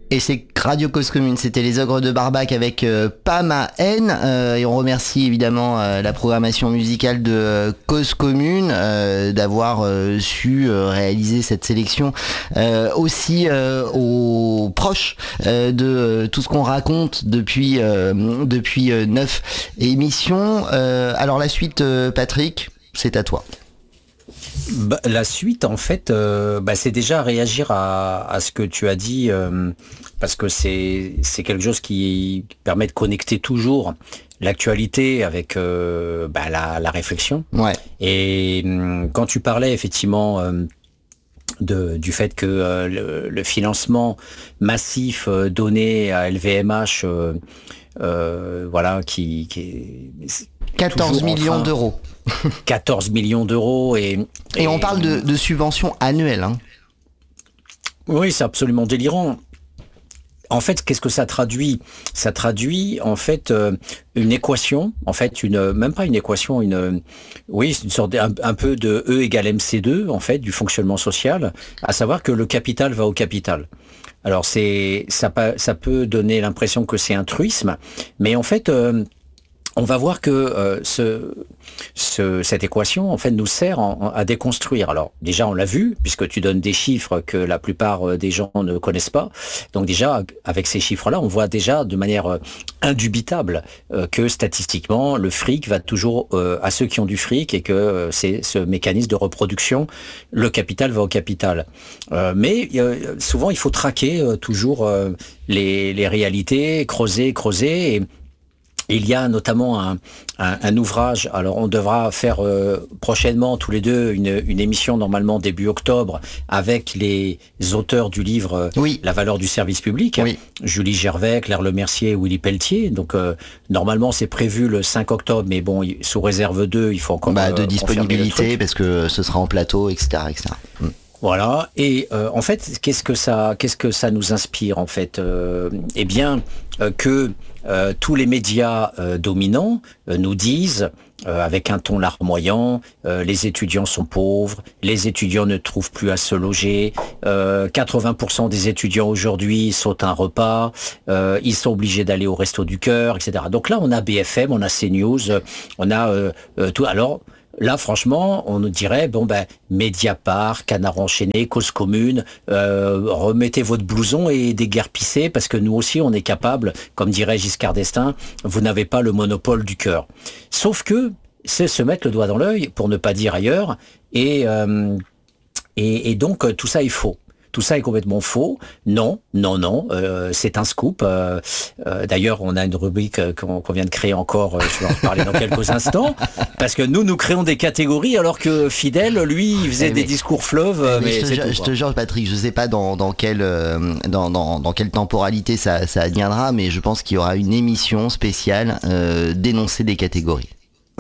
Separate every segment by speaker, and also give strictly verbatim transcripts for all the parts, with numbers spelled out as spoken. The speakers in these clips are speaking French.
Speaker 1: Et c'est Radio Cause Commune, c'était les Ogres de Barbac avec euh, Pas ma haine, euh, et on remercie évidemment euh, la programmation musicale de euh, Cause Commune euh, d'avoir euh, su euh, réaliser cette sélection, euh, aussi euh, aux proches euh, de euh, tout ce qu'on raconte depuis euh, depuis euh, neuf émissions. Euh, alors la suite, euh, Patrick, c'est à toi.
Speaker 2: Bah, la suite, en fait, euh, bah, c'est déjà réagir à, à ce que tu as dit, euh, parce que c'est c'est quelque chose qui permet de connecter toujours l'actualité avec euh, bah, la, la réflexion.
Speaker 1: Ouais.
Speaker 2: Et hum, quand tu parlais effectivement euh, de, du fait que euh, le, le financement massif euh, donné à L V M H, euh, euh, voilà, qui, qui est
Speaker 1: quatorze millions d'euros.
Speaker 2: quatorze millions d'euros et,
Speaker 1: et... Et on parle de, de subventions annuelles. Hein.
Speaker 2: Oui, c'est absolument délirant. En fait, qu'est-ce que ça traduit ? Ça traduit, en fait, euh, une équation, en fait, une même pas une équation, une oui, une sorte un, un peu de E égale M C deux, en fait, du fonctionnement social, à savoir que le capital va au capital. Alors, c'est ça, ça peut donner l'impression que c'est un truisme, mais en fait... Euh, on va voir que euh, ce, ce, cette équation, en fait, nous sert en, à déconstruire. Alors, déjà, on l'a vu, puisque tu donnes des chiffres que la plupart des gens ne connaissent pas. Donc, déjà, avec ces chiffres-là, on voit déjà de manière indubitable euh, que, statistiquement, le fric va toujours euh, à ceux qui ont du fric et que euh, c'est ce mécanisme de reproduction, le capital va au capital. Euh, mais euh, souvent, il faut traquer euh, toujours euh, les, les réalités, creuser, creuser et il y a notamment un, un, un ouvrage, alors on devra faire euh, prochainement tous les deux une, une émission normalement début octobre avec les auteurs du livre
Speaker 1: oui.
Speaker 2: La valeur du service public,
Speaker 1: oui.
Speaker 2: Julie Gervais, Claire Lemercier, Willy Pelletier. Donc euh, normalement c'est prévu le cinq octobre, mais bon, sous réserve deux, il faut encore
Speaker 1: bah, de
Speaker 2: euh,
Speaker 1: disponibilité parce que ce sera en plateau, et cetera, et cetera. Mm.
Speaker 2: Voilà. Et euh, en fait, qu'est-ce que ça, qu'est-ce que ça nous inspire en fait euh, Eh bien, euh, que euh, tous les médias euh, dominants euh, nous disent, euh, avec un ton larmoyant, euh, les étudiants sont pauvres, les étudiants ne trouvent plus à se loger, euh, quatre-vingts pour cent des étudiants aujourd'hui sautent un repas, euh, ils sont obligés d'aller au Resto du Cœur, et cetera. Donc là, on a B F M, on a CNews, on a euh, euh, tout. Alors. Là, franchement, on nous dirait, bon ben, Mediapart, Canard enchaîné, Cause Commune, euh, remettez votre blouson et déguerpissez, parce que nous aussi, on est capable, comme dirait Giscard d'Estaing, vous n'avez pas le monopole du cœur. Sauf que, c'est se mettre le doigt dans l'œil, pour ne pas dire ailleurs, et, euh, et, et donc, tout ça est faux. Tout ça est complètement faux. Non, non, non, euh, c'est un scoop. Euh, euh, d'ailleurs, on a une rubrique qu'on, qu'on vient de créer encore, euh, je vais en reparler dans quelques instants, parce que nous, nous créons des catégories, alors que Fidel, lui, il faisait mais, des discours fleuves.
Speaker 1: Mais, mais je, te, tout, je te jure, Patrick, je sais pas dans, dans, quelle, euh, dans, dans, dans quelle temporalité ça, ça adviendra, mais je pense qu'il y aura une émission spéciale euh, dénoncer des catégories.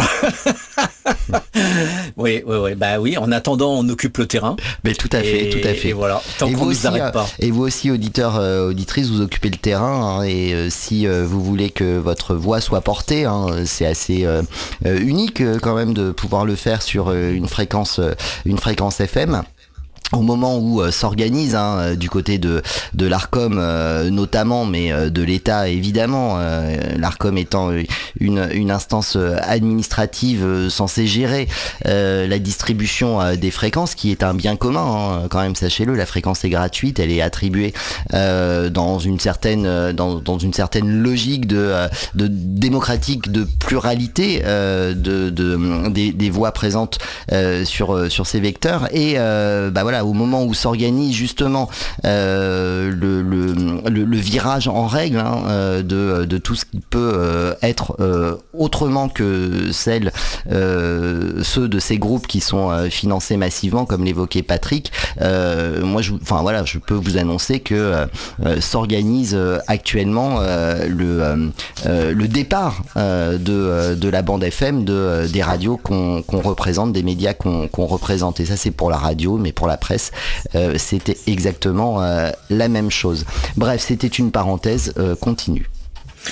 Speaker 2: oui, oui, oui. Bah oui. En attendant, on occupe le terrain.
Speaker 1: Mais tout à fait,
Speaker 2: et,
Speaker 1: tout à fait.
Speaker 2: Et voilà. Tant et qu'on ne nous arrête pas.
Speaker 1: Et vous aussi, auditeurs, euh, auditrices, vous occupez le terrain. Hein, et euh, si euh, vous voulez que votre voix soit portée, hein, c'est assez euh, euh, unique euh, quand même de pouvoir le faire sur euh, une fréquence, euh, une fréquence F M. Au moment où euh, s'organise hein, du côté de de l'Arcom euh, notamment, mais euh, de l'État évidemment, euh, l'Arcom étant une une instance administrative euh, censée gérer euh, la distribution euh, des fréquences, qui est un bien commun hein, quand même, sachez-le. La fréquence est gratuite, elle est attribuée euh, dans une certaine dans dans une certaine logique de de démocratique, de pluralité euh, de de des, des voix présentes euh, sur sur ces vecteurs et euh, bah voilà. Au moment où s'organise justement euh, le, le, le, le virage en règle hein, euh, de, de tout ce qui peut euh, être euh, autrement que celle, euh, ceux de ces groupes qui sont euh, financés massivement, comme l'évoquait Patrick. Euh, moi, je, enfin voilà, je peux vous annoncer que euh, s'organise actuellement euh, le, euh, le départ euh, de, de la bande F M, de, des radios qu'on, qu'on représente, des médias qu'on, qu'on représente. Et ça, c'est pour la radio, mais pour la presse, euh, c'était exactement euh, la même chose. Bref, c'était une parenthèse, euh, continue.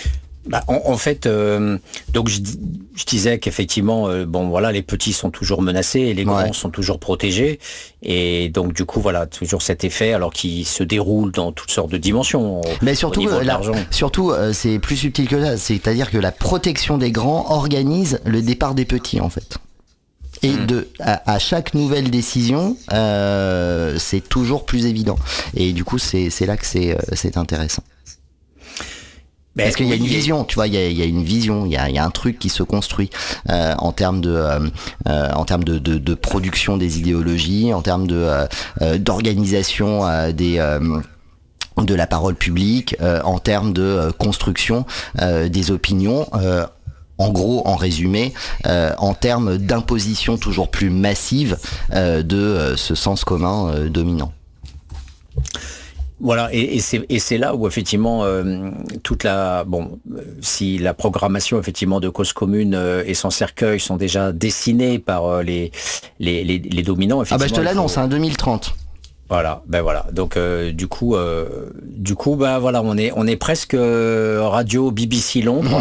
Speaker 2: Bah, en, en fait, euh, donc je, je disais qu'effectivement, euh, bon voilà, les petits sont toujours menacés et les grands ouais. sont toujours protégés, et donc du coup voilà, toujours cet effet, alors qu'il se déroule dans toutes sortes de dimensions. Au,
Speaker 1: Mais surtout,
Speaker 2: au niveau de
Speaker 1: la,
Speaker 2: l'argent.
Speaker 1: surtout, euh, c'est plus subtil que ça. C'est-à-dire que la protection des grands organise le départ des petits, en fait. Et mmh. de à, à chaque nouvelle décision, euh, c'est toujours plus évident. Et du coup, c'est c'est là que c'est euh, c'est intéressant. Ben, Parce qu'il oui, y a une vision, tu vois, il y a, il y a une vision, il y a, il y a un truc qui se construit euh, en termes de, euh, en termes de, de, de production des idéologies, en termes de euh, d'organisation euh, des euh, de la parole publique, euh, en termes de euh, construction euh, des opinions. Euh, En gros, en résumé, euh, en termes d'imposition toujours plus massive euh, de euh, ce sens commun euh, dominant.
Speaker 2: Voilà, et, et c'est et c'est là où effectivement euh, toute la bon, si la programmation effectivement de Cause Commune euh, et son cercueil sont déjà dessinés par euh, les, les les les dominants.
Speaker 1: Ah bah je te l'annonce, faut... hein, deux mille trente.
Speaker 2: Voilà, ben voilà. Donc euh, du coup, euh, du coup, bah voilà, on est on est presque euh, radio B B C Londres.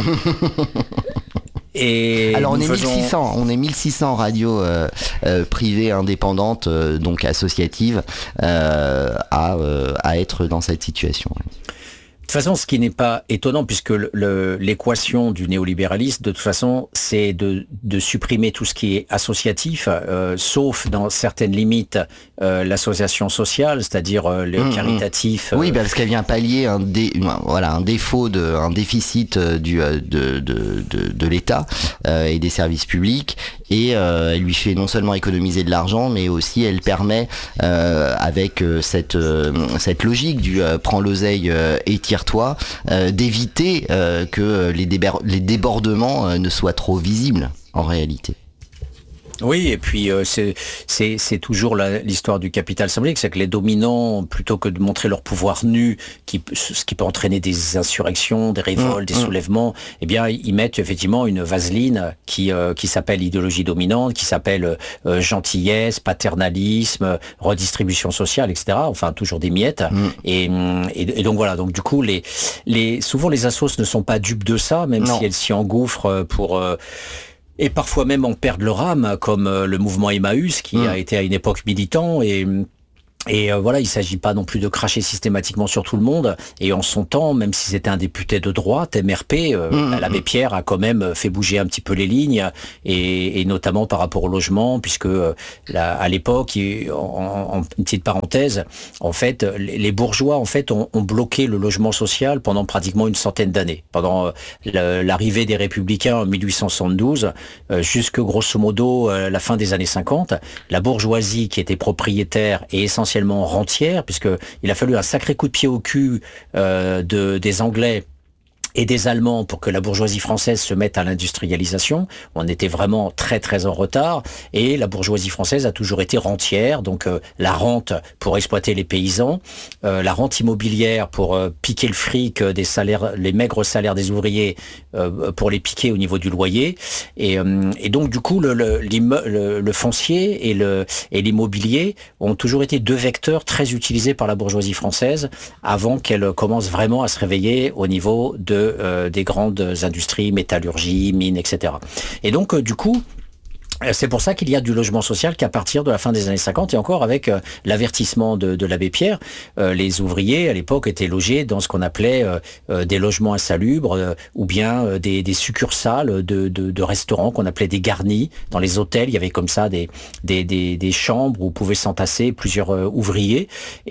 Speaker 1: Et alors on est faisons... mille six cents, on est mille six cents radios euh, euh, privées indépendantes, euh, donc associatives, euh, à, euh, à être dans cette situation.
Speaker 2: De toute façon, ce qui n'est pas étonnant, puisque le, le, l'équation du néolibéralisme, de toute façon, c'est de, de supprimer tout ce qui est associatif, euh, sauf dans certaines limites, euh, l'association sociale, c'est-à-dire euh, le mmh, caritatif.
Speaker 1: Euh... Oui,
Speaker 2: euh...
Speaker 1: parce qu'elle vient pallier un, dé, voilà, un défaut, de, un déficit du, de, de, de, de l'État euh, et des services publics, et euh, elle lui fait non seulement économiser de l'argent, mais aussi elle permet, euh, avec euh, cette, euh, cette logique du euh, prends l'oseille euh, et tire-toi, euh, d'éviter euh, que les, déber- les débordements euh, ne soient trop visibles en réalité.
Speaker 2: Oui, et puis euh, c'est, c'est, c'est toujours la, l'histoire du capital symbolique, c'est que les dominants, plutôt que de montrer leur pouvoir nu, qui, ce qui peut entraîner des insurrections, des révoltes, mmh, des mmh. soulèvements, eh bien ils mettent effectivement une vaseline qui euh, qui s'appelle idéologie dominante, qui s'appelle euh, gentillesse, paternalisme, redistribution sociale, et cetera. Enfin toujours des miettes. Mmh. Et, et, et donc voilà. Donc du coup, les les souvent les assos ne sont pas dupes de ça, même non. si elles s'y engouffrent pour euh, et parfois même en perdent leur âme, comme euh, le mouvement Emmaüs, qui mmh. a été à une époque militant, et Et euh, voilà, il s'agit pas non plus de cracher systématiquement sur tout le monde. Et en son temps, même si c'était un député de droite, M R P, euh, mmh, l'abbé Pierre a quand même fait bouger un petit peu les lignes, et, et notamment par rapport au logement, puisque euh, là, à l'époque, en, en une petite parenthèse, en fait, les bourgeois en fait ont, ont bloqué le logement social pendant pratiquement une centaine d'années, pendant euh, l'arrivée des Républicains en mille huit cent soixante-douze, euh, jusque grosso modo euh, la fin des années cinquante. La bourgeoisie qui était propriétaire et essentiellement rentière, puisque il a fallu un sacré coup de pied au cul euh, de, des Anglais et des Allemands pour que la bourgeoisie française se mette à l'industrialisation. On était vraiment très très en retard, et la bourgeoisie française a toujours été rentière, donc euh, la rente pour exploiter les paysans, euh, la rente immobilière pour euh, piquer le fric des salaires, les maigres salaires des ouvriers, euh, pour les piquer au niveau du loyer, et, euh, et donc du coup le, le, le, le foncier et le et l'immobilier ont toujours été deux vecteurs très utilisés par la bourgeoisie française avant qu'elle commence vraiment à se réveiller au niveau de Euh, des grandes industries, métallurgie, mines, et cetera. Et donc, euh, du coup, c'est pour ça qu'il y a du logement social qu'à partir de la fin des années cinquante, et encore avec euh, l'avertissement de, de l'abbé Pierre, euh, les ouvriers à l'époque étaient logés dans ce qu'on appelait euh, euh, des logements insalubres, euh, ou bien euh, des, des succursales de, de, de restaurants qu'on appelait des garnis. Dans les hôtels, il y avait comme ça des, des, des, des chambres où pouvaient s'entasser plusieurs euh, ouvriers,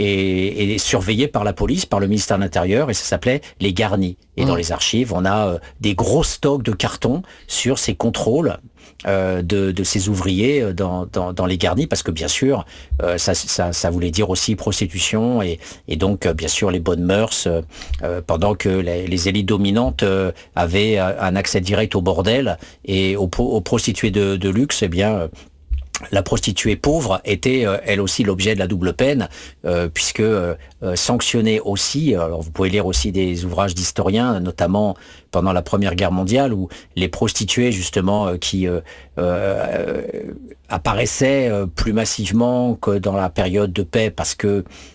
Speaker 2: et, et surveillés par la police, par le ministère de l'Intérieur, et ça s'appelait les garnis. Et mmh. dans les archives, on a euh, des gros stocks de cartons sur ces contrôles Euh, de, de ces ouvriers dans, dans, dans les garnis, parce que bien sûr, euh, ça, ça, ça voulait dire aussi prostitution, et, et donc euh, bien sûr les bonnes mœurs, euh, pendant que les, les élites dominantes euh, avaient un accès direct au bordel et aux, aux prostituées de, de luxe, eh bien euh, la prostituée pauvre était euh, elle aussi l'objet de la double peine, euh, puisque euh, sanctionnée aussi. Alors vous pouvez lire aussi des ouvrages d'historiens, notamment pendant la Première Guerre mondiale, où les prostituées justement euh, qui euh, euh, apparaissaient euh, plus massivement que dans la période de paix, parce que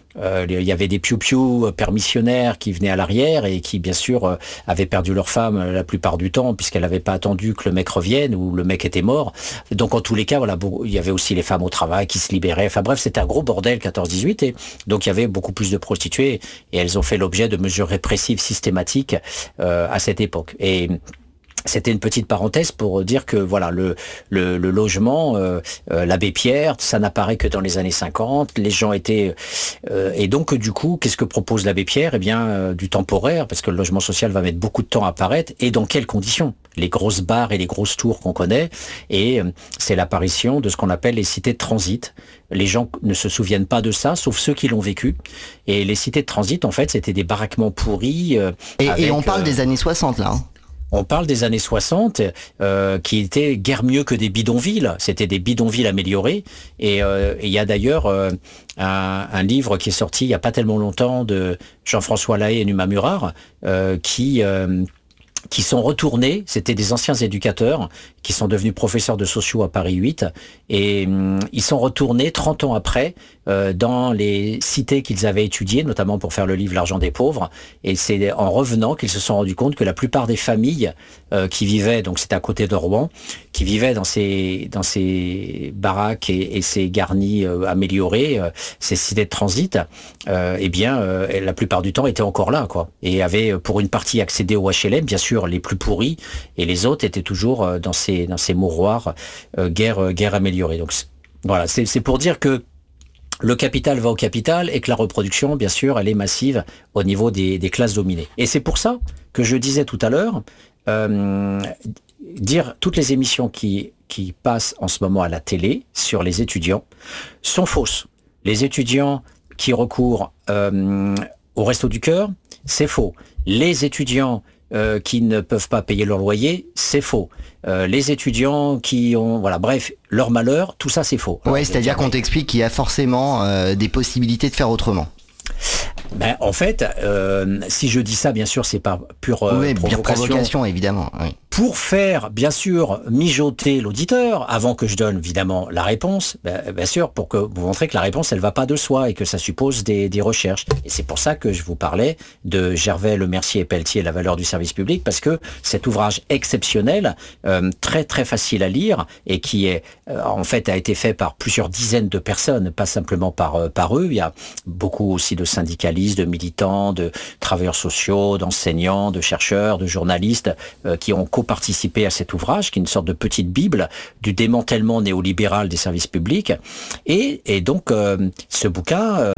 Speaker 2: Euh, il y avait des piou-piou permissionnaires qui venaient à l'arrière et qui, bien sûr, euh, avaient perdu leur femme euh, la plupart du temps puisqu'elle n'avait pas attendu que le mec revienne ou le mec était mort. Donc, en tous les cas, voilà, il y avait aussi les femmes au travail qui se libéraient. Enfin bref, c'était un gros bordel, quatorze dix-huit. Et donc, il y avait beaucoup plus de prostituées et elles ont fait l'objet de mesures répressives systématiques euh, à cette époque. Et c'était une petite parenthèse pour dire que voilà le le, le logement, euh, euh, l'abbé Pierre, ça n'apparaît que dans les années cinquante. Les gens étaient euh, et donc du coup, qu'est-ce que propose l'abbé Pierre ? Eh bien, euh, du temporaire, parce que le logement social va mettre beaucoup de temps à apparaître. Et dans quelles conditions ? Les grosses bars et les grosses tours qu'on connaît. Et euh, c'est l'apparition de ce qu'on appelle les cités de transit. Les gens ne se souviennent pas de ça, sauf ceux qui l'ont vécu. Et les cités de transit, en fait, c'était des baraquements pourris. Euh,
Speaker 1: et,
Speaker 2: avec,
Speaker 1: et on parle
Speaker 2: euh,
Speaker 1: des années soixante là. Hein.
Speaker 2: On parle des années soixante, euh, qui étaient guère mieux que des bidonvilles. C'était des bidonvilles améliorés. Et il euh, y a d'ailleurs euh, un, un livre qui est sorti il n'y a pas tellement longtemps de Jean-François Lahaye et Numa Murard, euh, qui... Euh, qui sont retournés, c'était des anciens éducateurs qui sont devenus professeurs de sociaux à Paris huit, et hum, ils sont retournés trente ans après euh, dans les cités qu'ils avaient étudiées, notamment pour faire le livre L'argent des pauvres, et c'est en revenant qu'ils se sont rendus compte que la plupart des familles euh, qui vivaient, donc c'était à côté de Rouen, qui vivaient dans ces, dans ces baraques et, et ces garnis euh, améliorés, euh, ces cités de transit, euh, eh bien euh, la plupart du temps étaient encore là, quoi, et avaient pour une partie accédé au H L M, bien sûr les plus pourris, et les autres étaient toujours dans ces dans ces mouroirs euh, guère guère améliorés. Donc voilà, c'est c'est pour dire que le capital va au capital et que la reproduction, bien sûr, elle est massive au niveau des, des classes dominées. Et c'est pour ça que je disais tout à l'heure, euh, dire toutes les émissions qui qui passent en ce moment à la télé sur les étudiants sont fausses. Les étudiants qui recourent euh, au Resto du Cœur, c'est faux. Les étudiants Euh, qui ne peuvent pas payer leur loyer, c'est faux. Euh, les étudiants qui ont, voilà, bref, leur malheur, tout ça c'est faux.
Speaker 1: Ouais, c'est-à-dire qu'on t'explique qu'il y a forcément euh, des possibilités de faire autrement.
Speaker 2: Ben, en fait, euh, si je dis ça, bien sûr, c'est pas pure euh,
Speaker 1: oui,
Speaker 2: provocation.
Speaker 1: Bien provocation, évidemment. Oui.
Speaker 2: Pour faire, bien sûr, mijoter l'auditeur, avant que je donne, évidemment, la réponse, ben, bien sûr, pour que vous montrez que la réponse, elle va pas de soi et que ça suppose des, des recherches. Et c'est pour ça que je vous parlais de Gervais, Lemercier et Pelletier, La valeur du service public, parce que cet ouvrage exceptionnel, euh, très très facile à lire, et qui est, euh, en fait, a été fait par plusieurs dizaines de personnes, pas simplement par, euh, par eux. Il y a beaucoup aussi de syndicalistes, de militants, de travailleurs sociaux, d'enseignants, de chercheurs, de journalistes, euh, qui ont co-participé à cet ouvrage, qui est une sorte de petite bible du démantèlement néolibéral des services publics. Et, et donc, euh, ce bouquin euh,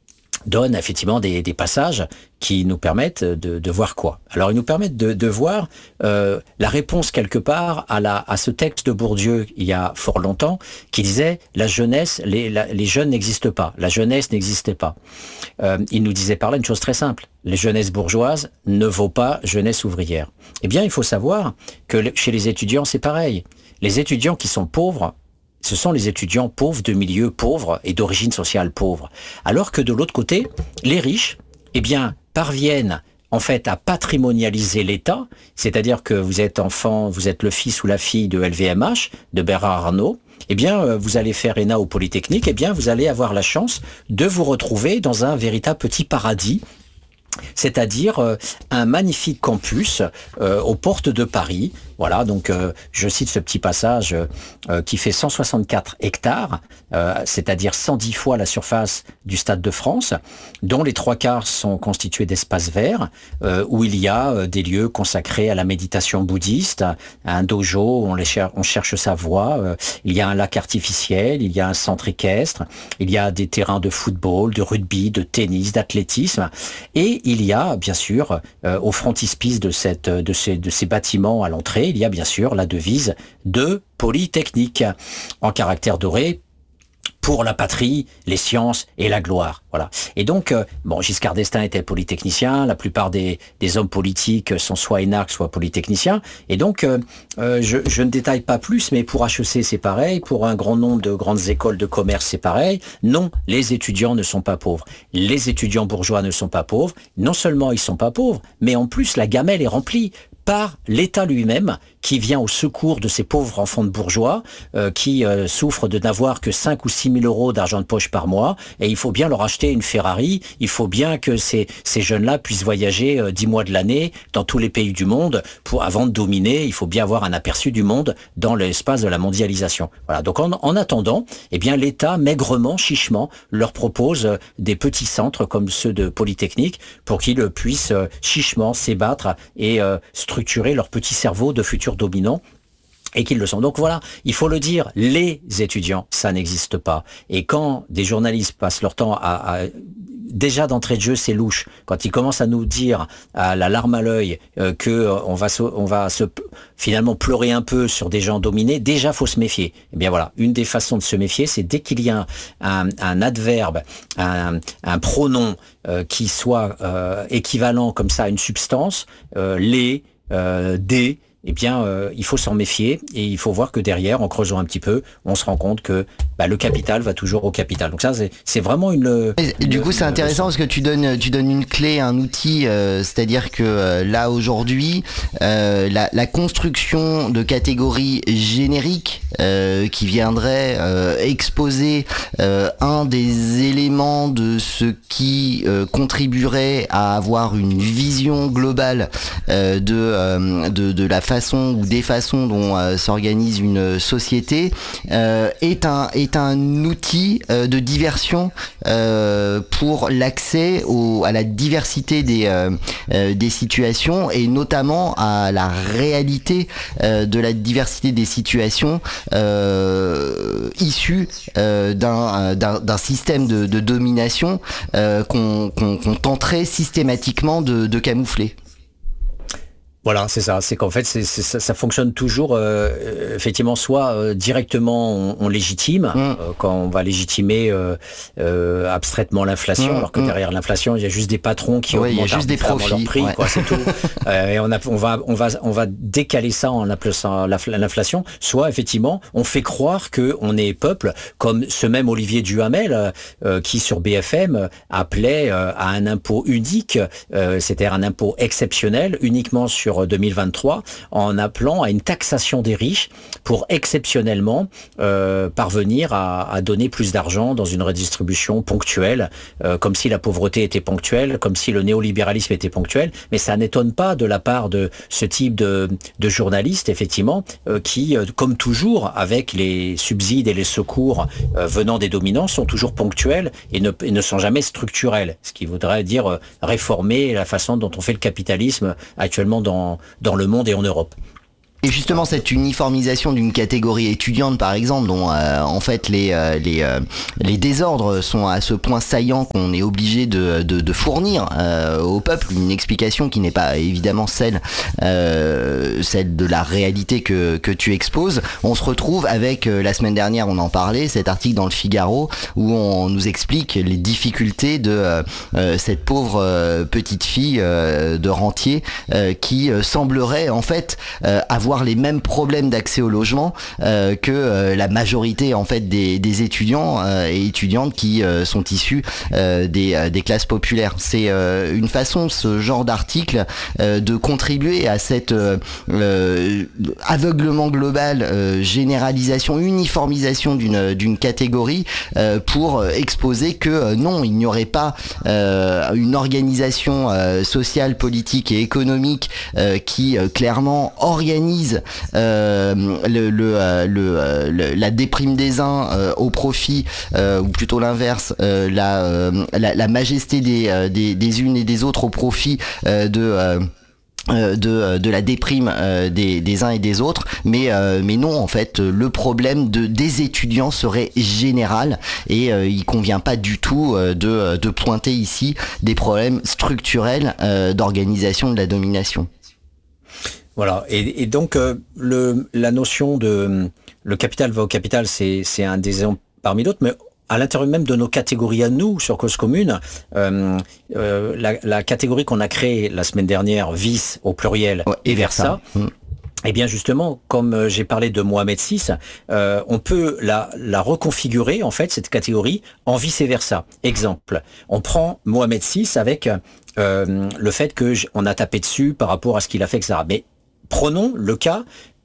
Speaker 2: donne effectivement des, des passages qui nous permettent de, de voir quoi. Alors, ils nous permettent de, de voir euh, la réponse quelque part à, la, à ce texte de Bourdieu, il y a fort longtemps, qui disait « la jeunesse, les, la, les jeunes n'existent pas, la jeunesse n'existait pas euh, ». Il nous disait par là une chose très simple, les jeunesses bourgeoises ne vaut pas jeunesse ouvrière. Eh bien, il faut savoir que chez les étudiants, c'est pareil. Les étudiants qui sont pauvres, ce sont les étudiants pauvres de milieux pauvres et d'origine sociale pauvre. Alors que de l'autre côté, les riches, eh bien, parviennent en fait à patrimonialiser l'État, c'est-à-dire que vous êtes enfant, vous êtes le fils ou la fille de L V M H, de Bernard Arnault, eh bien, vous allez faire ENA au Polytechnique, eh bien, vous allez avoir la chance de vous retrouver dans un véritable petit paradis, c'est-à-dire euh, un magnifique campus euh, aux portes de Paris. Voilà, donc euh, je cite ce petit passage euh, qui fait cent soixante-quatre hectares, euh, c'est-à-dire cent dix fois la surface du Stade de France, dont les trois quarts sont constitués d'espaces verts, euh, où il y a euh, des lieux consacrés à la méditation bouddhiste, à un dojo où on, les cher- on cherche sa voie, euh, il y a un lac artificiel, il y a un centre équestre, il y a des terrains de football, de rugby, de tennis, d'athlétisme, et il y a bien sûr euh, au frontispice de, cette, de, ces, de ces bâtiments à l'entrée, il y a bien sûr la devise de Polytechnique en caractère doré pour la patrie, les sciences et la gloire. Voilà. Et donc, euh, bon, Giscard d'Estaing était polytechnicien, la plupart des, des hommes politiques sont soit énarques, soit polytechniciens. Et donc, euh, euh, je, je ne détaille pas plus, mais pour H E C, c'est pareil. Pour un grand nombre de grandes écoles de commerce, c'est pareil. Non, les étudiants ne sont pas pauvres. Les étudiants bourgeois ne sont pas pauvres. Non seulement ils sont pas pauvres, mais en plus, la gamelle est remplie par l'État lui-même, qui vient au secours de ces pauvres enfants de bourgeois euh, qui euh, souffrent de n'avoir que cinq ou six mille euros d'argent de poche par mois, et il faut bien leur acheter une Ferrari, il faut bien que ces, ces jeunes-là puissent voyager euh, dix mois de l'année dans tous les pays du monde, pour, avant de dominer, il faut bien avoir un aperçu du monde dans l'espace de la mondialisation. Voilà. Donc en, en attendant, eh bien l'État maigrement, chichement, leur propose euh, des petits centres comme ceux de Polytechnique pour qu'ils euh, puissent euh, chichement s'ébattre et euh, structurer leur petit cerveau de futurs dominants. Et qu'ils le sont. Donc voilà, il faut le dire, les étudiants, ça n'existe pas. Et quand des journalistes passent leur temps à... à déjà d'entrée de jeu, c'est louche. Quand ils commencent à nous dire à la larme à l'œil euh, que euh, on va se, on va se finalement pleurer un peu sur des gens dominés, déjà faut se méfier. Eh bien voilà, une des façons de se méfier, c'est dès qu'il y a un, un adverbe, un, un pronom euh, qui soit euh, équivalent comme ça à une substance, euh, les, euh, des, eh bien, euh, il faut s'en méfier et il faut voir que derrière, en creusant un petit peu, on se rend compte que bah, le capital va toujours au capital. Donc ça, c'est, c'est vraiment une...
Speaker 1: Et du
Speaker 2: une,
Speaker 1: coup, c'est
Speaker 2: une
Speaker 1: intéressant
Speaker 2: leçon.
Speaker 1: parce que tu donnes, tu donnes une clé, un outil, euh, c'est-à-dire que euh, là, aujourd'hui, euh, la, la construction de catégories génériques euh, qui viendraient euh, exposer euh, un des éléments de ce qui euh, contribuerait à avoir une vision globale euh, de, euh, de, de la façon ou des façons dont euh, s'organise une société euh, est un est un outil euh, de diversion euh, pour l'accès au, à la diversité des euh, euh, des situations et notamment à la réalité euh, de la diversité des situations euh, issues euh, d'un, d'un d'un système de, de domination euh, qu'on, qu'on, qu'on tenterait systématiquement de, de camoufler.
Speaker 2: Voilà, c'est ça. C'est qu'en fait, c'est, c'est, ça, ça fonctionne toujours, euh, effectivement, soit euh, directement on, on légitime, mmh. euh, quand on va légitimer euh, euh, abstraitement l'inflation, mmh. alors que derrière l'inflation, il y a juste des patrons qui
Speaker 1: ouais,
Speaker 2: augmentent arbitrairement leur prix,
Speaker 1: ouais.
Speaker 2: quoi, c'est tout. euh, et on, a, on va, on va, on va décaler ça en appelant l'inflation. Soit effectivement, on fait croire que on est peuple, comme ce même Olivier Duhamel, euh, qui sur B F M appelait euh, à un impôt unique, euh, c'est-à-dire un impôt exceptionnel, uniquement sur deux mille vingt-trois, en appelant à une taxation des riches pour exceptionnellement euh, parvenir à, à donner plus d'argent dans une redistribution ponctuelle, euh, comme si la pauvreté était ponctuelle, comme si le néolibéralisme était ponctuel. Mais ça n'étonne pas de la part de ce type de, de journalistes, effectivement, euh, qui, euh, comme toujours, avec les subsides et les secours euh, venant des dominants, sont toujours ponctuels et ne, et ne sont jamais structurels. Ce qui voudrait dire euh, réformer la façon dont on fait le capitalisme actuellement dans dans le monde et en Europe.
Speaker 1: Et justement, cette uniformisation d'une catégorie étudiante, par exemple, dont euh, en fait les euh, les euh, les désordres sont à ce point saillants qu'on est obligé de de, de fournir euh, au peuple une explication qui n'est pas évidemment celle euh, celle de la réalité que que tu exposes. On se retrouve avec euh, la semaine dernière, on en parlait, cet article dans le Figaro où on nous explique les difficultés de euh, euh, cette pauvre euh, petite fille euh, de rentier euh, qui euh, semblerait en fait euh, avoir les mêmes problèmes d'accès au logement euh, que euh, la majorité en fait des, des étudiants euh, et étudiantes qui euh, sont issus euh, des, euh, des classes populaires. C'est euh, une façon, ce genre d'article, euh, de contribuer à cette euh, euh, aveuglement global, euh, généralisation, uniformisation d'une d'une catégorie euh, pour exposer que euh, non, il n'y aurait pas euh, une organisation euh, sociale, politique et économique euh, qui euh, clairement organise Euh, le, le, euh, le, le, la déprime des uns euh, au profit, euh, ou plutôt l'inverse, euh, la, euh, la, la majesté des, euh, des, des unes et des autres au profit euh, de... Euh, de de la déprime euh, des des uns et des autres, mais euh, mais non, en fait le problème de des étudiants serait général et euh, il convient pas du tout euh, de de pointer ici des problèmes structurels euh, d'organisation de la domination.
Speaker 2: Voilà, et, et donc euh, le, la notion de le capital va au capital, c'est, c'est un des exemples parmi d'autres, mais à l'intérieur même de nos catégories à nous, sur Cause Commune, euh, euh, la, la catégorie qu'on a créée la semaine dernière, vice au pluriel, ouais, et versa, mmh. Eh bien justement, comme j'ai parlé de Mohamed six, euh, on peut la, la reconfigurer, en fait, cette catégorie, en vice et versa. Exemple, on prend Mohamed six avec euh, le fait qu'on a tapé dessus par rapport à ce qu'il a fait, et cetera. Mais prenons le cas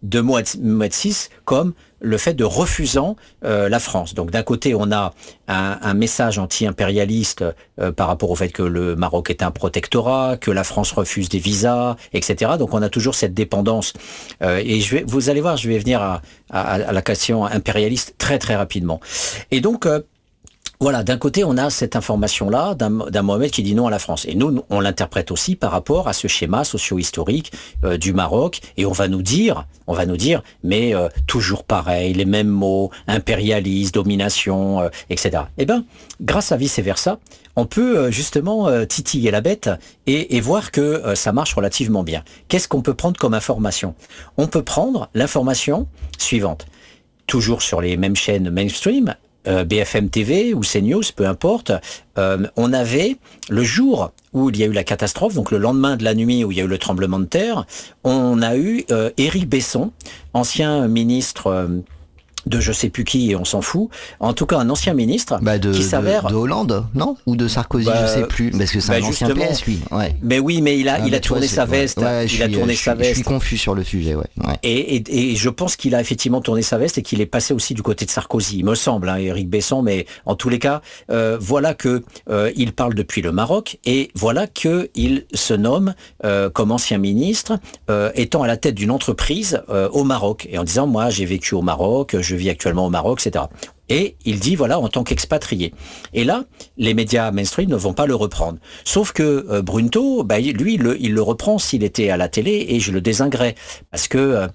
Speaker 2: de Mohamed six comme le fait de refusant euh, la France. Donc d'un côté, on a un, un message anti-impérialiste euh, par rapport au fait que le Maroc est un protectorat, que la France refuse des visas, et cetera. Donc on a toujours cette dépendance. Euh, et je vais, vous allez voir, je vais venir à, à, à la question impérialiste très très rapidement. Et donc euh, voilà, d'un côté, on a cette information-là d'un, d'un Mohamed qui dit non à la France. Et nous, on l'interprète aussi par rapport à ce schéma socio-historique euh, du Maroc. Et on va nous dire, on va nous dire, mais euh, toujours pareil, les mêmes mots, impérialisme, domination, euh, et cetera. Eh bien, grâce à vice versa, on peut euh, justement euh, titiller la bête et, et voir que euh, ça marche relativement bien. Qu'est-ce qu'on peut prendre comme information ? On peut prendre l'information suivante. Toujours sur les mêmes chaînes mainstream, Euh, B F M T V ou CNews, peu importe, euh, on avait, le jour où il y a eu la catastrophe, donc le lendemain de la nuit où il y a eu le tremblement de terre, on a eu euh, Éric Besson, ancien ministre euh, de je sais plus qui, et on s'en fout, en tout cas un ancien ministre
Speaker 1: bah de,
Speaker 2: qui s'avère...
Speaker 1: De, de Hollande, non ? Ou de Sarkozy, bah, je sais plus, parce que c'est bah un ancien P S, lui. Ouais.
Speaker 2: Mais oui, mais il a, ah, il a tourné sa veste.
Speaker 1: Ouais, ouais,
Speaker 2: il
Speaker 1: suis,
Speaker 2: a tourné
Speaker 1: je,
Speaker 2: sa veste.
Speaker 1: Je suis confus sur le sujet, ouais. ouais.
Speaker 2: Et, et, et je pense qu'il a effectivement tourné sa veste et qu'il est passé aussi du côté de Sarkozy, il me semble, hein, Éric Besson, mais en tous les cas, euh, voilà que euh, il parle depuis le Maroc et voilà que il se nomme euh, comme ancien ministre, euh, étant à la tête d'une entreprise euh, au Maroc et en disant moi j'ai vécu au Maroc, je vis actuellement au Maroc, et cetera. Et il dit, voilà, en tant qu'expatrié. Et là, les médias mainstream ne vont pas le reprendre. Sauf que euh, Brunto, bah, lui, il le, il le reprend s'il était à la télé et je le désinguerais. Parce que... Euh,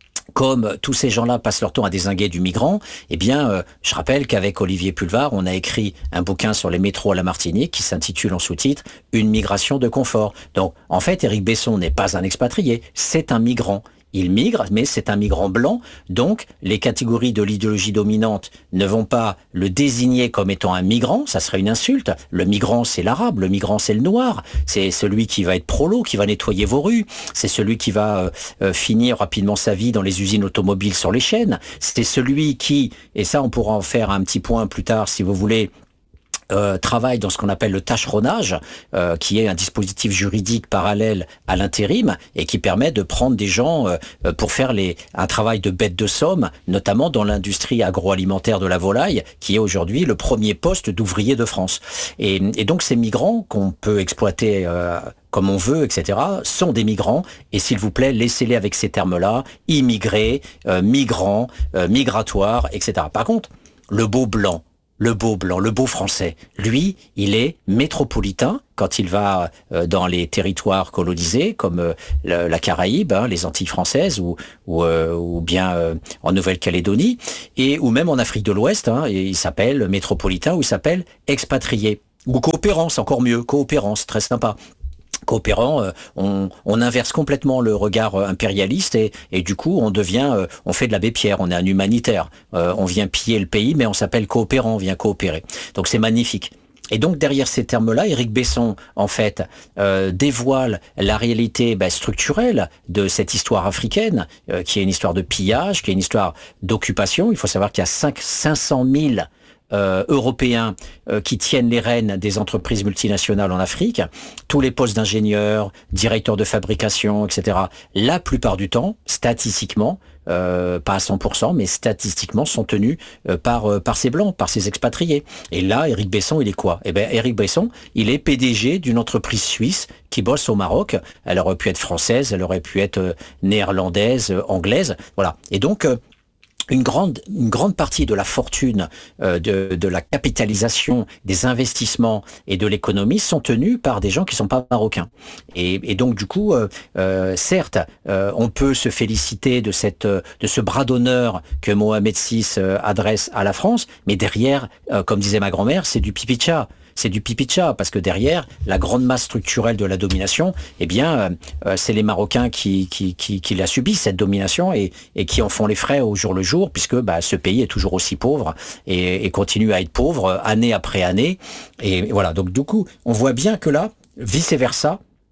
Speaker 2: comme tous ces gens-là passent leur temps à dézinguer du migrant, eh bien, euh, je rappelle qu'avec Olivier Pulvar, on a écrit un bouquin sur les métros à la Martinique qui s'intitule en sous-titre « Une migration de confort ». Donc, en fait, Éric Besson n'est pas un expatrié, c'est un migrant. Il migre, mais c'est un migrant blanc, donc les catégories de l'idéologie dominante ne vont pas le désigner comme étant un migrant, ça serait une insulte. Le migrant, c'est l'arabe, le migrant, c'est le noir, c'est celui qui va être prolo, qui va nettoyer vos rues, c'est celui qui va euh, finir rapidement sa vie dans les usines automobiles sur les chaînes, c'est celui qui, et ça on pourra en faire un petit point plus tard si vous voulez, Euh, travaille dans ce qu'on appelle le tâcheronnage, euh, qui est un dispositif juridique parallèle à l'intérim et qui permet de prendre des gens euh, pour faire les, un travail de bête de somme, notamment dans l'industrie agroalimentaire de la volaille, qui est aujourd'hui le premier poste d'ouvrier de France. Et, et donc ces migrants qu'on peut exploiter euh, comme on veut, et cetera, sont des migrants. Et s'il vous plaît, laissez-les avec ces termes-là, immigrés, euh, migrants, euh, migratoires, et cetera. Par contre, le beau blanc, Le beau blanc, le beau français, lui, il est métropolitain quand il va euh, dans les territoires colonisés comme euh, la, la Caraïbe, hein, les Antilles françaises ou, ou, euh, ou bien euh, en Nouvelle-Calédonie et ou même en Afrique de l'Ouest. Hein, et il s'appelle métropolitain ou il s'appelle expatrié ou coopérant, c'est encore mieux, coopérant, c'est très sympa. Coopérant, euh, on, on inverse complètement le regard euh, impérialiste et, et du coup on devient, euh, on fait de l'abbé Pierre, on est un humanitaire, euh, on vient piller le pays mais on s'appelle coopérant, on vient coopérer. Donc c'est magnifique. Et donc derrière ces termes-là, Éric Besson en fait euh, dévoile la réalité bah, structurelle de cette histoire africaine, euh, qui est une histoire de pillage, qui est une histoire d'occupation. Il faut savoir qu'il y a cinq cent mille Euh, européens euh, qui tiennent les rênes des entreprises multinationales en Afrique, tous les postes d'ingénieurs, directeurs de fabrication, et cetera, la plupart du temps, statistiquement, euh, pas à cent pour cent, mais statistiquement, sont tenus euh, par, euh, par ces blancs, par ces expatriés. Et là, Éric Besson, il est quoi ? Eh bien, Éric Besson, il est P D G d'une entreprise suisse qui bosse au Maroc. Elle aurait pu être française, elle aurait pu être euh, néerlandaise, euh, anglaise, voilà. Et donc, euh, Une grande, une grande partie de la fortune, euh, de, de la capitalisation, des investissements et de l'économie sont tenus par des gens qui sont pas marocains. Et, et donc du coup, euh, euh, certes, euh, on peut se féliciter de cette, de ce bras d'honneur que Mohamed six euh, adresse à la France, mais derrière, euh, comme disait ma grand-mère, c'est du pipi de chat. C'est du pipi de chat, parce que derrière, la grande masse structurelle de la domination, eh bien, euh, c'est les Marocains qui, qui, qui, qui la subissent, cette domination, et, et qui en font les frais au jour le jour, puisque bah, ce pays est toujours aussi pauvre, et, et continue à être pauvre, année après année. Et voilà, donc du coup, on voit bien que là, vice-versa,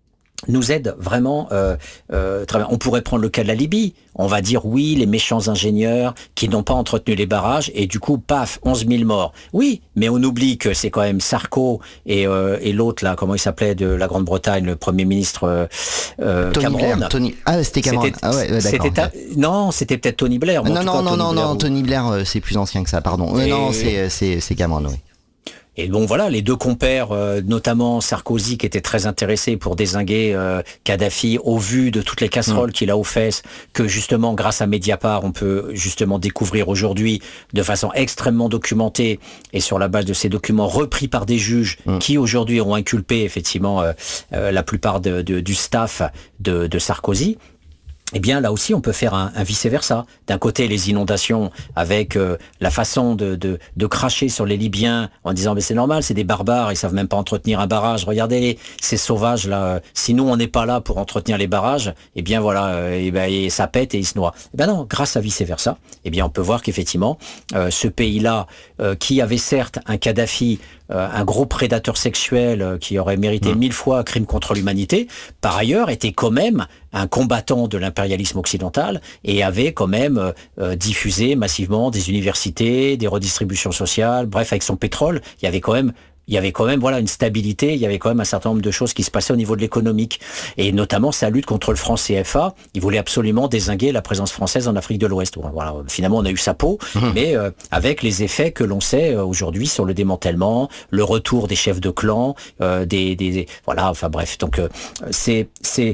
Speaker 2: nous aide vraiment euh, euh, très bien. On pourrait prendre le cas de la Libye. On va dire oui, les méchants ingénieurs qui n'ont pas entretenu les barrages et du coup, paf, onze mille morts. Oui, mais on oublie que c'est quand même Sarko et, euh, et l'autre là, comment il s'appelait de la Grande-Bretagne, le Premier ministre euh,
Speaker 1: Tony
Speaker 2: Cameron.
Speaker 1: Blair. Tony... Ah, c'était Cameron.
Speaker 2: C'était,
Speaker 1: ah ouais, ouais d'accord.
Speaker 2: C'était, non, c'était peut-être Tony Blair.
Speaker 1: Non, non,
Speaker 2: cas,
Speaker 1: non,
Speaker 2: Tony
Speaker 1: non,
Speaker 2: Blair,
Speaker 1: non,
Speaker 2: ou...
Speaker 1: Tony Blair, euh, c'est plus ancien que ça, pardon. Euh, et... Non, c'est, c'est, c'est Cameron, oui.
Speaker 2: Et bon voilà, les deux compères, euh, notamment Sarkozy qui était très intéressé pour dézinguer euh, Kadhafi au vu de toutes les casseroles mmh. qu'il a aux fesses, que justement grâce à Mediapart on peut justement découvrir aujourd'hui de façon extrêmement documentée et sur la base de ces documents repris par des juges mmh. qui aujourd'hui ont inculpé effectivement euh, euh, la plupart de, de, du staff de, de Sarkozy. Eh bien, là aussi, on peut faire un, un vice-versa. D'un côté, les inondations avec euh, la façon de, de, de cracher sur les Libyens en disant « mais c'est normal, c'est des barbares, ils savent même pas entretenir un barrage. Regardez ces sauvages-là. Si nous, on n'est pas là pour entretenir les barrages, eh bien voilà, euh, et ben, et ça pète et ils se noient. » Eh bien non, grâce à vice-versa, eh bien on peut voir qu'effectivement, euh, ce pays-là, euh, qui avait certes un Kadhafi, Euh, un gros prédateur sexuel euh, qui aurait mérité mmh. mille fois un crime contre l'humanité, par ailleurs était quand même un combattant de l'impérialisme occidental et avait quand même euh, diffusé massivement des universités, des redistributions sociales, bref, avec son pétrole, il y avait quand même il y avait quand même voilà une stabilité, il y avait quand même un certain nombre de choses qui se passaient au niveau de l'économique et notamment sa lutte contre le franc C F A. Il voulait absolument dézinguer la présence française en Afrique de l'Ouest. Voilà, finalement on a eu sa peau, mmh. mais euh, avec les effets que l'on sait euh, aujourd'hui sur le démantèlement, le retour des chefs de clan, euh, des, des, des voilà, enfin bref. Donc euh, c'est c'est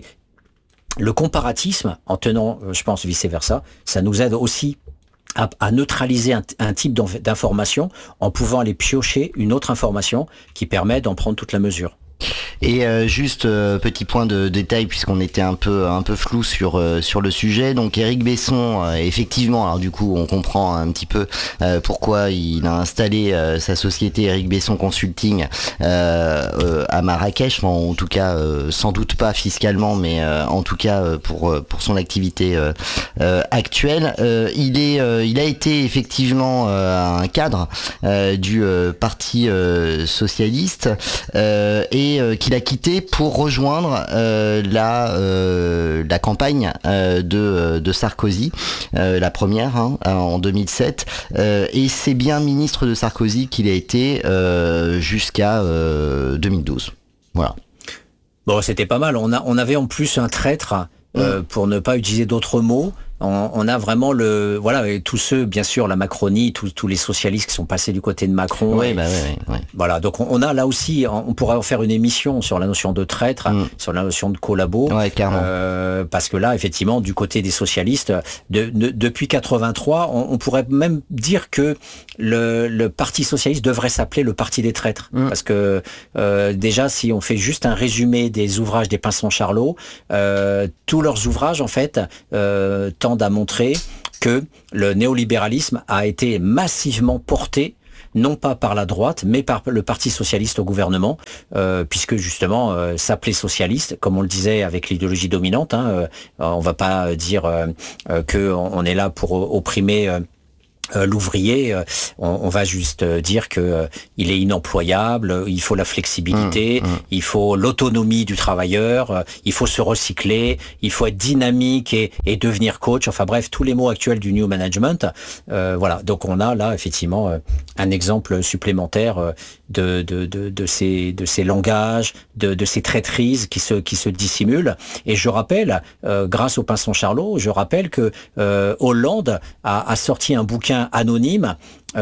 Speaker 2: le comparatisme en tenant, euh, je pense vice versa, ça nous aide aussi À, à neutraliser un, un type d'information en pouvant aller piocher une autre information qui permet d'en prendre toute la mesure.
Speaker 1: Et euh, juste euh, petit point de détail puisqu'on était un peu un peu flou sur euh, sur le sujet. Donc Éric Besson, euh, effectivement, alors du coup on comprend un petit peu euh, pourquoi il a installé euh, sa société Éric Besson Consulting euh, euh, à Marrakech. Bon, en tout cas, euh, sans doute pas fiscalement, mais euh, en tout cas euh, pour pour son activité euh, euh, actuelle. Euh, il est euh, il a été effectivement euh, un cadre euh, du euh, Parti euh, socialiste euh, et euh, qui a quitté pour rejoindre euh, la euh, la campagne euh, de de Sarkozy, euh, la première hein, en deux mille sept, euh, et c'est bien ministre de Sarkozy qu'il a été euh, jusqu'à euh, deux mille douze. Voilà.
Speaker 2: Bon, c'était pas mal. On a on avait en plus un traître euh, mmh. pour ne pas utiliser d'autres mots. On, on a vraiment le voilà et tous ceux bien sûr la Macronie, tous, tous les socialistes qui sont passés du côté de Macron.
Speaker 1: Oui,
Speaker 2: et,
Speaker 1: bah oui, oui, oui.
Speaker 2: Voilà, donc on, on a là aussi, on pourrait en faire une émission sur la notion de traître, mm. sur la notion de collabo,
Speaker 1: ouais,
Speaker 2: euh, parce que là effectivement du côté des socialistes, de, de, depuis quatre-vingt-trois, on, on pourrait même dire que le, le Parti socialiste devrait s'appeler le Parti des traîtres, mm. parce que euh, déjà si on fait juste un résumé des ouvrages des Pinson-Charlot, euh, tous leurs ouvrages en fait euh, à montrer que le néolibéralisme a été massivement porté non pas par la droite, mais par le Parti socialiste au gouvernement, euh, puisque justement euh, s'appeler socialiste, comme on le disait avec l'idéologie dominante, hein, euh, on va pas dire euh, euh, que on est là pour opprimer euh, Euh, l'ouvrier, euh, on, on va juste euh, dire que euh, il est inemployable, il faut la flexibilité, mmh, mmh. il faut l'autonomie du travailleur, euh, il faut se recycler, il faut être dynamique et, et devenir coach. Enfin bref, tous les mots actuels du new management. Euh, voilà, donc on a là effectivement euh, un exemple supplémentaire euh, de, de, de, de ces de ces langages, de, de ces traîtrises qui se qui se dissimulent. Et je rappelle, euh, grâce au Pinson-Charlot, je rappelle que euh, Hollande a, a sorti un bouquin anonyme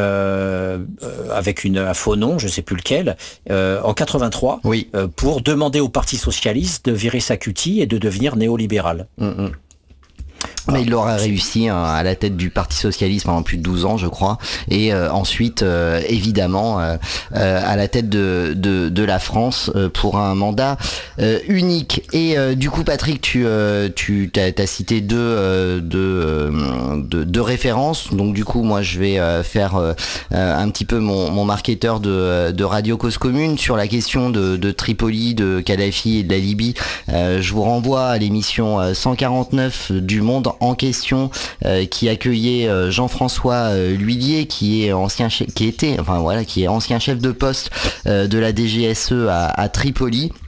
Speaker 2: euh, avec une, un faux nom, je ne sais plus lequel, euh, en quatre-vingt-trois,
Speaker 1: oui.
Speaker 2: euh, pour demander au Parti socialiste de virer sa cutie et de devenir néolibéral.
Speaker 1: Mm-hmm. Mais il aura réussi hein, à la tête du Parti socialiste pendant plus de douze ans, je crois, et euh, ensuite, euh, évidemment, euh, euh, à la tête de, de, de la France euh, pour un mandat euh, unique. Et euh, du coup, Patrick, tu, euh, tu t'as, t'as cité deux, euh, deux, euh, deux, deux références. Donc du coup, moi, je vais euh, faire euh, un petit peu mon, mon marketeur de, de Radio Cause Commune sur la question de, de Tripoli, de Kadhafi et de la Libye. Euh, je vous renvoie à l'émission cent quarante-neuf du Monde en question, euh, qui accueillait euh, Jean-François euh, L'Huillier, qui est ancien chef, qui était, enfin voilà, qui est ancien chef de poste euh, de la D G S E à, à Tripoli.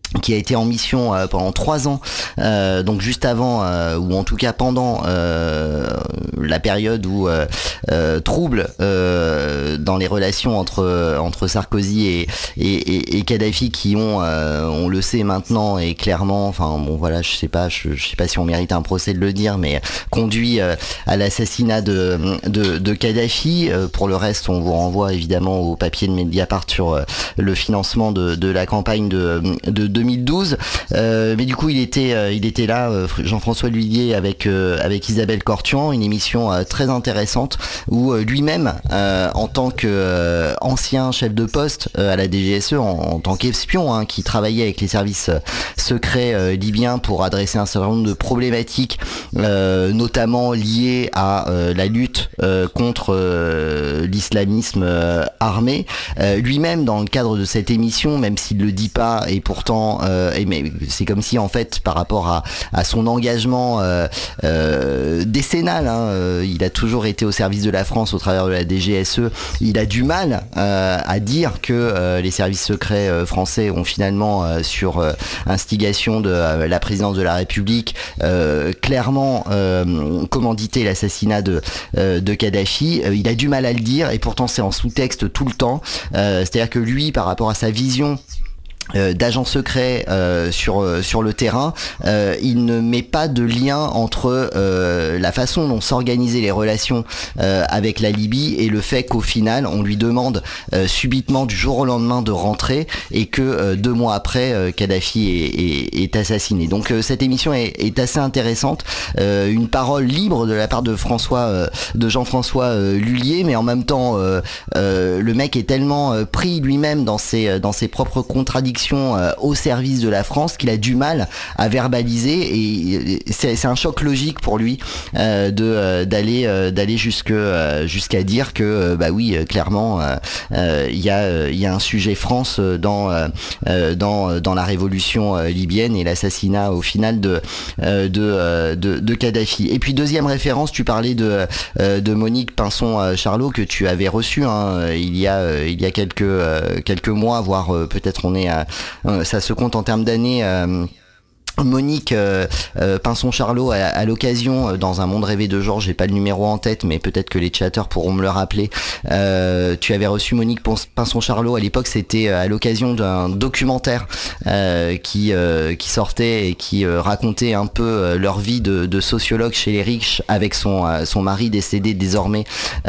Speaker 1: qui a été en mission euh, pendant trois ans, euh, donc juste avant, euh, ou en tout cas pendant euh, la période où euh, euh, trouble euh, dans les relations entre entre Sarkozy et et, et, et Kadhafi, qui ont, euh, on le sait maintenant et clairement, enfin bon voilà, je sais pas, je, je sais pas si on mérite un procès de le dire, mais conduit euh, à l'assassinat de de, de Kadhafi. Euh, pour le reste, on vous renvoie évidemment au papier de Mediapart sur euh, le financement de de la campagne de de deux mille douze, euh, mais du coup il était euh, il était là, euh, Jean-François L'Huillier, avec euh, avec Isabelle Cortian, une émission euh, très intéressante où euh, lui-même euh, en tant que euh, ancien chef de poste euh, à la D G S E, en, en tant qu'espion, hein, qui travaillait avec les services euh, secrets euh, libyens pour adresser un certain nombre de problématiques, euh, notamment liées à euh, la lutte euh, contre euh, l'islamisme euh, armé. Euh, lui-même, dans le cadre de cette émission, même s'il le dit pas, et pourtant Euh, et mais c'est comme si en fait par rapport à, à son engagement euh, euh, décennal, hein, euh, il a toujours été au service de la France au travers de la D G S E, il a du mal euh, à dire que euh, les services secrets euh, français ont finalement euh, sur euh, instigation de euh, la présidence de la République euh, clairement euh, commandité l'assassinat de, euh, de Kadhafi. Euh, il a du mal à le dire et pourtant c'est en sous-texte tout le temps, euh, c'est-à-dire que lui, par rapport à sa vision Euh, d'agents secrets euh, sur euh, sur le terrain, euh, il ne met pas de lien entre euh, la façon dont s'organisaient les relations euh, avec la Libye et le fait qu'au final on lui demande euh, subitement du jour au lendemain de rentrer et que euh, deux mois après euh, Kadhafi est, est, est assassiné. Donc euh, cette émission est, est assez intéressante, euh, une parole libre de la part de François, euh, de Jean-François euh, L'Huillier, mais en même temps euh, euh, le mec est tellement euh, pris lui-même dans ses dans ses propres contradictions au service de la France qu'il a du mal à verbaliser, et c'est, c'est un choc logique pour lui euh, de euh, d'aller euh, d'aller jusque euh, jusqu'à dire que euh, bah oui, clairement il euh, y a il y a un sujet France dans euh, dans dans la révolution libyenne et l'assassinat au final de euh, de, euh, de de Kadhafi. Et puis deuxième référence, tu parlais de euh, de Monique Pinson-Charlot que tu avais reçue hein, il y a il y a quelques euh, quelques mois, voire euh, peut-être on est à Euh, ça se compte en termes d'années. Euh, Monique euh, euh, Pinson-Charlot à, à l'occasion euh, dans un monde rêvé de Georges, j'ai pas le numéro en tête mais peut-être que les chatteurs pourront me le rappeler, euh, tu avais reçu Monique Pinson-Charlot à l'époque, c'était à l'occasion d'un documentaire euh, qui euh, qui sortait et qui euh, racontait un peu euh, leur vie de, de sociologue chez les riches avec son euh, son mari décédé désormais,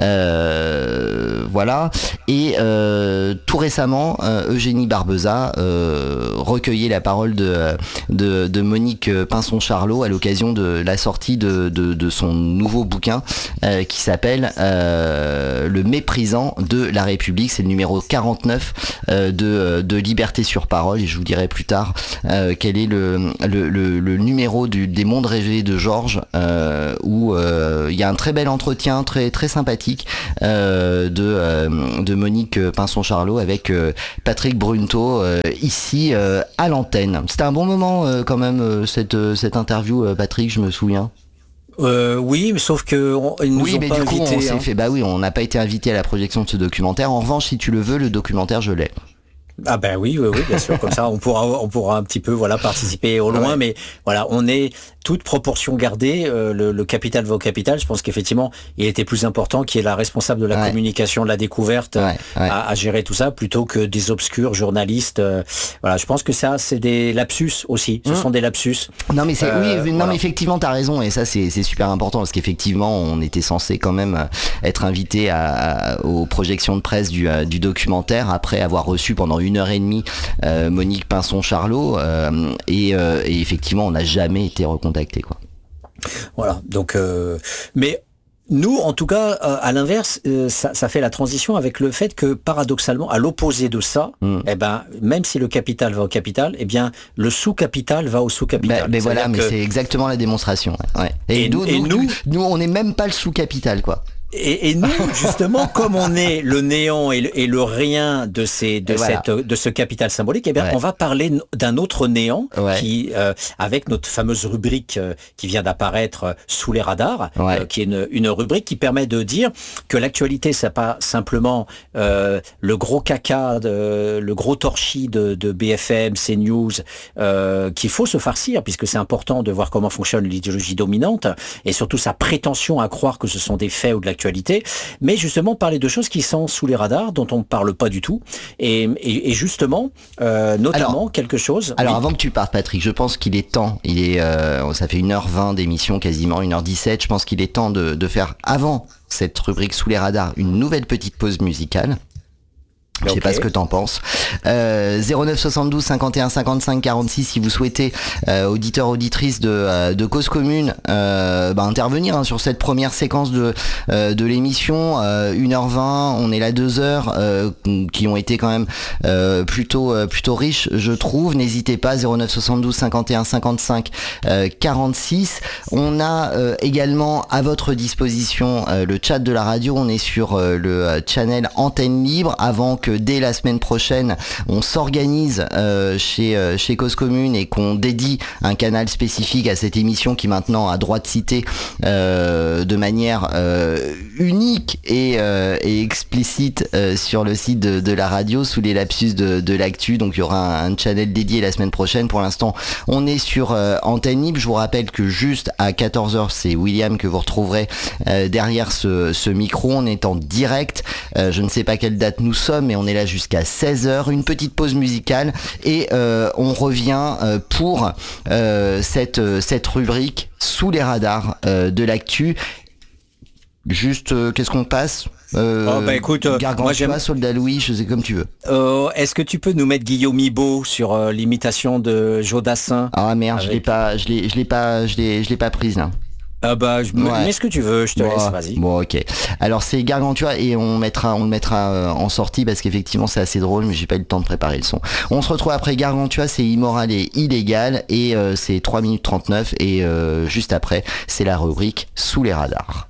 Speaker 1: euh, voilà. Et euh, tout récemment euh, Eugénie Barbeza euh, recueillait la parole de de, de de Monique Pinson-Charlot à l'occasion de la sortie de, de, de son nouveau bouquin euh, qui s'appelle euh, Le méprisant de la République. C'est le numéro quarante-neuf euh, de, de Liberté sur Parole, et je vous dirai plus tard euh, quel est le, le, le, le numéro du, des mondes rêvés de Georges, euh, où il euh, y a un très bel entretien très, très sympathique euh, de, euh, de Monique Pinson-Charlot avec euh, Patrick Brunto euh, ici euh, à l'antenne. C'était un bon moment euh, quand même cette, cette interview, Patrick, je me souviens.
Speaker 2: Euh, oui, mais sauf que on, ils nous
Speaker 1: oui,
Speaker 2: ont
Speaker 1: mais
Speaker 2: pas
Speaker 1: du coup,
Speaker 2: invités,
Speaker 1: on s'est
Speaker 2: hein.
Speaker 1: fait. Bah oui, on n'a pas été invité à la projection de ce documentaire. En revanche, si tu le veux, le documentaire, je l'ai.
Speaker 2: Ah ben oui, oui, oui, bien sûr, comme ça on pourra on pourra un petit peu voilà participer au loin, ouais. Mais voilà, on est toute proportion gardée, euh, le, le capital va au capital. Je pense qu'effectivement il était plus important qu'il y ait la responsable de la ouais. communication, de la découverte ouais, ouais. À, à gérer tout ça plutôt que des obscurs journalistes. Euh, voilà, je pense que ça c'est des lapsus aussi, ce mmh. sont des lapsus.
Speaker 1: Non mais c'est euh, oui, non
Speaker 2: voilà.
Speaker 1: mais effectivement t'as raison, et ça c'est c'est super important parce qu'effectivement on était censé quand même être invité à, à, aux projections de presse du, du documentaire après avoir reçu pendant une une heure et demie euh, Monique Pinson-Charlot euh, et, euh, et effectivement on n'a jamais été recontacté quoi.
Speaker 2: Voilà, donc euh, mais nous, en tout cas, euh, à l'inverse, euh, ça, ça fait la transition avec le fait que, paradoxalement, à l'opposé de ça, mm. eh ben, même si le capital va au capital, eh bien, le sous-capital va au sous-capital.
Speaker 1: Ben, ben voilà, mais que... c'est exactement la démonstration. Ouais. Et, et, nous, et nous, nous, nous, on n'est même pas le sous-capital, quoi.
Speaker 2: Et, et nous, justement, comme on est le néant et le, et le rien de ces, de
Speaker 1: voilà.
Speaker 2: cette, de ce capital symbolique, eh bien, ouais. on va parler d'un autre néant ouais. qui, euh, avec notre fameuse rubrique euh, qui vient d'apparaître euh, sous les radars, ouais. euh, qui est une, une rubrique qui permet de dire que l'actualité, c'est pas simplement euh, le gros caca, de, le gros torchis de, de B F M, CNews, euh, qu'il faut se farcir, puisque c'est important de voir comment fonctionne l'idéologie dominante et surtout sa prétention à croire que ce sont des faits ou de la actualité, mais justement parler de choses qui sont sous les radars, dont on ne parle pas du tout, et, et, et justement, euh, notamment alors, quelque chose...
Speaker 1: Alors oui. Avant que tu partes Patrick, je pense qu'il est temps, il est, euh, ça fait une heure vingt d'émission, quasiment une heure dix-sept, je pense qu'il est temps de, de faire, avant cette rubrique sous les radars, une nouvelle petite pause musicale. Je sais okay. pas ce que t'en penses. Euh, zéro neuf soixante-douze cinquante et un cinquante-cinq quarante-six si vous souhaitez, euh, auditeurs, auditrices de, euh, de Cause Commune, euh, bah, intervenir hein, sur cette première séquence de, euh, de l'émission. Euh, une heure vingt, on est là deux heures, euh, qui ont été quand même euh, plutôt, euh, plutôt riches, je trouve. N'hésitez pas, zéro neuf soixante-douze cinquante et un cinquante-cinq quarante-six. On a euh, également à votre disposition euh, le chat de la radio. On est sur euh, le channel Antenne Libre avant que dès la semaine prochaine on s'organise euh, chez, euh, chez Cause Commune et qu'on dédie un canal spécifique à cette émission qui maintenant a droit de citer euh, de manière euh, unique et, euh, et explicite euh, sur le site de, de la radio sous les lapsus de, de l'actu. Donc il y aura un, un channel dédié la semaine prochaine. Pour l'instant on est sur euh, Antenne Libre. Je vous rappelle que juste à quatorze heures c'est William que vous retrouverez euh, derrière ce, ce micro. On est en direct, euh, je ne sais pas quelle date nous sommes, mais on est là jusqu'à seize heures, une petite pause musicale et euh, on revient euh, pour euh, cette, cette rubrique sous les radars euh, de l'actu. Juste, euh, qu'est-ce qu'on passe euh,
Speaker 2: oh bah écoute, euh,
Speaker 1: Gargantua, moi j'aime... Soldat Louis, je sais comme tu veux.
Speaker 2: Euh, est-ce que tu peux nous mettre Guillaume Ibo sur euh, l'imitation de Joe Dassin?
Speaker 1: Ah merde, avec... je l'ai pas, je l'ai, je l'ai pas, je l'ai, je l'ai pas prise là.
Speaker 2: Ah bah je ouais. mets ce que tu veux, je te
Speaker 1: bon,
Speaker 2: laisse, vas-y.
Speaker 1: Bon ok. Alors c'est Gargantua et on mettra on le mettra euh, en sortie parce qu'effectivement c'est assez drôle mais j'ai pas eu le temps de préparer le son. On se retrouve après Gargantua, c'est immoral et illégal et euh, c'est trois minutes trente-neuf et euh, juste après c'est la rubrique sous les radars.